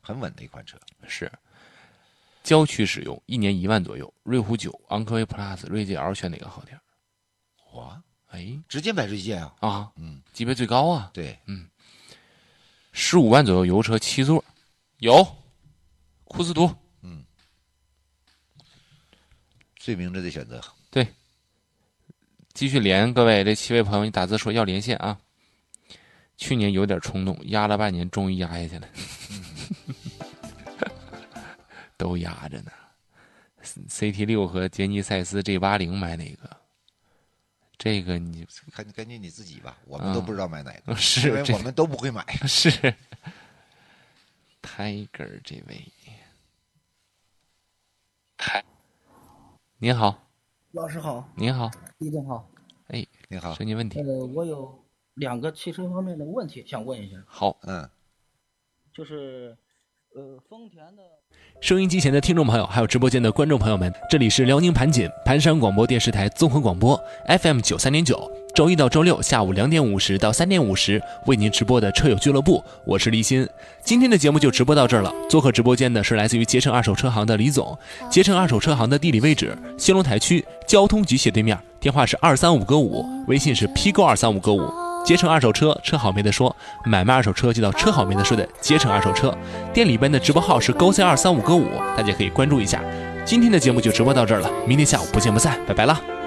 很稳的一款车。 是。郊区使用，1年1万左右。瑞虎9、昂科威 Plus、锐界 L 选哪个好点？ 哇， 哎， 直接买锐界啊！ 啊，级别最高啊。 对 ，15万左右油车7座，有库斯图。 最明智的选择。 对，继续连各位这7位朋友，你打字说要连线啊。去年有点冲动，压了半年，终于压下去了。都压着呢。CT6 和杰尼赛斯 G80 买哪个？这个你根据你自己吧，我们都不知道买哪个， 是因为我们都不会买。 是 Tiger 这位，您好， 老师好， 您好， 李总好， 哎， 你好， 问您问题。 我有2个汽车方面的问题想问一下。 好， 就是丰田的。 收音机前的听众朋友，还有直播间的观众朋友们，这里是辽宁盘锦盘山广播电视台综合广播 FM 93.9，周一到周六下午2点50到3点50为您直播的车友俱乐部，我是立新。今天的节目就直播到这儿了。做客直播间的是来自于捷诚二手车行的李总。捷诚二手车行的地理位置：兴隆台区交通局斜对面，电话是235个5，微信是批购235个5。捷诚二手车，车好没得说，买卖二手车就到车好没得说的捷诚二手车。店里边的直播号是勾 C235个5，大家可以关注一下。今天的节目就直播到这儿了，明天下午不见不散，拜拜了。